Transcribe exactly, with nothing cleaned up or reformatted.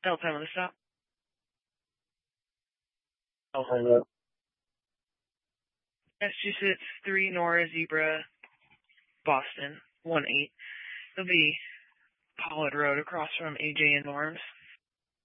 L time on the stop. I'll hang up. Massachusetts, three Nora Zebra, Boston, one eight. It'll be Pollard Road across from A J and Norm's.